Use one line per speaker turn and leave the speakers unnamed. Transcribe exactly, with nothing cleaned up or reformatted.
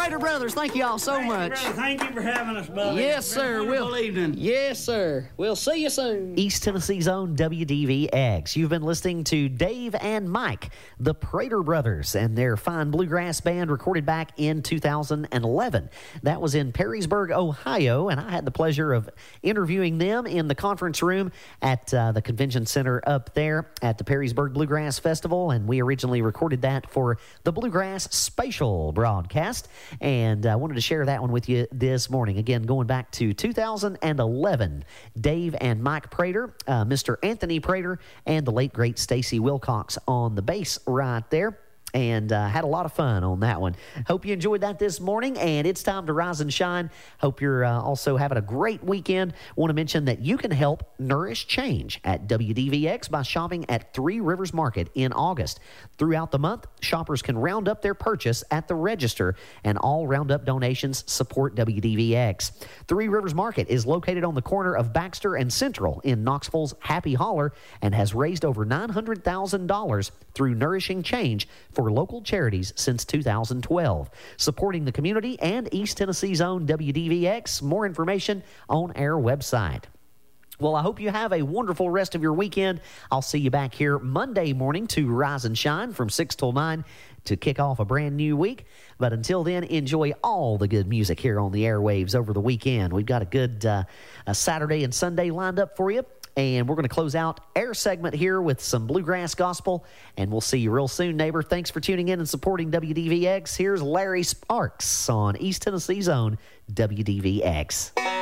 Prater Brothers, thank you all so
Thank you,
much.
brother. Thank you for having us, buddy.
Yes,
It's been a
sir.
wonderful
We'll,
evening.
yes, sir. We'll see you soon.
East Tennessee's own W D V X. You've been listening to Dave and Mike, the Prater Brothers, and their fine bluegrass band recorded back in two thousand eleven. That was in Perrysburg, Ohio, and I had the pleasure of interviewing them in the conference room at uh, the convention center up there at the Perrysburg Bluegrass Festival, and we originally recorded that for the Bluegrass Spatial broadcast, and I wanted to share that one with you this morning. Again, going back to two thousand eleven, Dave and Mike Prater, uh, Mister Anthony Prater, and the late, great Stacy Wilcox on the bass right there. And uh, had a lot of fun on that one. Hope you enjoyed that this morning, and it's time to rise and shine. Hope you're uh, also having a great weekend. Want to mention that you can help nourish change at W D V X by shopping at Three Rivers Market in August. Throughout the month, shoppers can round up their purchase at the register, and all roundup donations support W D V X. Three Rivers Market is located on the corner of Baxter and Central in Knoxville's Happy Holler and has raised over nine hundred thousand dollars through nourishing change for local charities since two thousand twelve. Supporting the community and East Tennessee's own W D V X. More information on our website. Well, I hope you have a wonderful rest of your weekend. I'll see you back here Monday morning to rise and shine from six till nine to kick off a brand new week. But until then, enjoy all the good music here on the airwaves over the weekend. We've got a good uh, a Saturday and Sunday lined up for you. And we're going to close out our segment here with some bluegrass gospel. And we'll see you real soon, neighbor. Thanks for tuning in and supporting W D V X. Here's Larry Sparks on East Tennessee's own W D V X.